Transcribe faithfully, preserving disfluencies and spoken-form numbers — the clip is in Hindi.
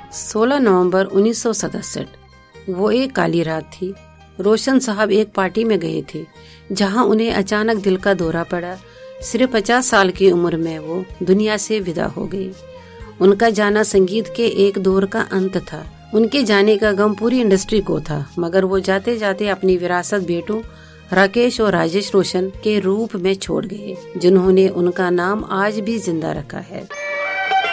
सोलह नवंबर उन्नीस सौ सड़सठ वो एक काली रात थी। रोशन साहब एक पार्टी में गए थे जहां उन्हें अचानक दिल का दौरा पड़ा। सिर्फ पचास साल की उम्र में वो दुनिया से विदा हो गई। उनका जाना संगीत के एक दौर का अंत था। उनके जाने का गम पूरी इंडस्ट्री को था, मगर वो जाते जाते अपनी विरासत बेटों राकेश और राजेश रोशन के रूप में छोड़ गए, जिन्होंने उनका नाम आज भी जिंदा रखा है।